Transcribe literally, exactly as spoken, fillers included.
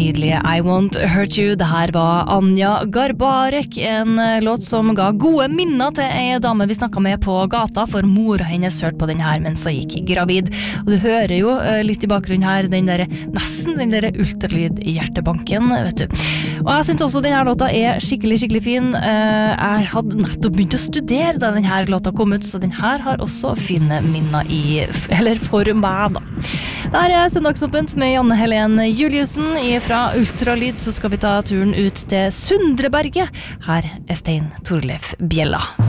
nydelige I Won't Hurt You. Det her var Anja Garbarek, en låt som ga gode minner til en dame vi snakket med på gata, for mora hennes hørte på den her mens hun gikk gravid. Og du hører jo litt i bakgrunnen her, den der, nesten den der ultralyd i hjertebanken, vet du. Og jeg synes også denne låta er skikkelig, skikkelig fin. Jeg hadde nettopp begynt å studere da denne låta kom ut, så den her har også fine minner i, eller for meg da. Der er Søndagsåpent med Janne Helene Juliussen. Fra Ultralyd så skal vi ta turen ut til Sundreberget. Her er Stein Torleif Bjella.